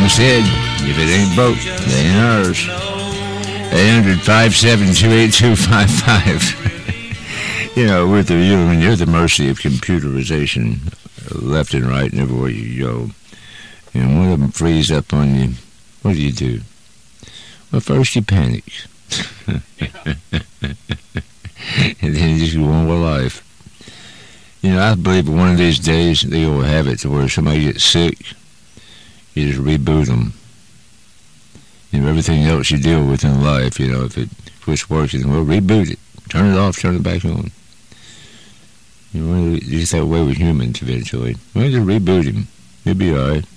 said, if it ain't broke, it ain't ours. 800-572-8255. You know, with the when you're at the mercy of computerization, left and right and everywhere you go, and one of them frees up on you, what do? Well, first you panic. And then you just go on with life. You know, I believe one of these days they will have it to where somebody gets sick, you just reboot them. You know, everything else you deal with in life, you know, if it quits working, well, reboot it. Turn it off, turn it back on. You know, just that way with humans eventually. Well, just reboot him. He'll be all right.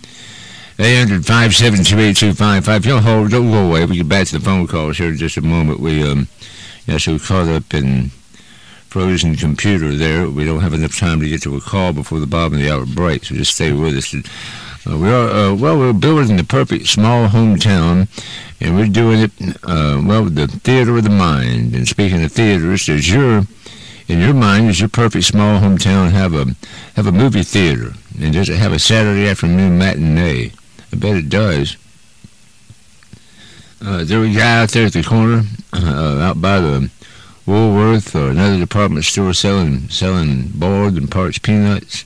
800-572-8255. Don't hold, don't go away. We get back to the phone calls here in just a moment. We so caught up in frozen computer there. We don't have enough time to get to a call before the bottom of the hour break, so just stay with us. We're building the perfect small hometown, and we're doing it, with the theater of the mind. And speaking of theaters, in your mind, does your perfect small hometown have a movie theater? And does it have a Saturday afternoon matinee? I bet it does. There a guy out there at the corner, out by the Woolworth or another department store selling boiled and parched peanuts.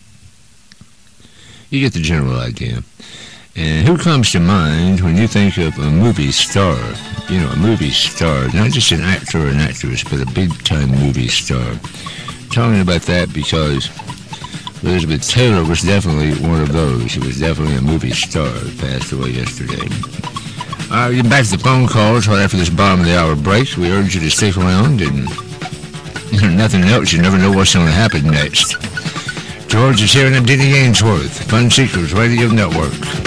You get the general idea. And who comes to mind when you think of a movie star? You know, a movie star, not just an actor or an actress, but a big-time movie star. Talking about that because Elizabeth Taylor was definitely one of those. She was definitely a movie star who passed away yesterday. All right, getting back to the phone calls right after this bottom of the hour break. We urge you to stick around, and nothing else. You never know what's going to happen next. George is here, and I'm Denny Ainsworth, Fun Seekers Radio Network.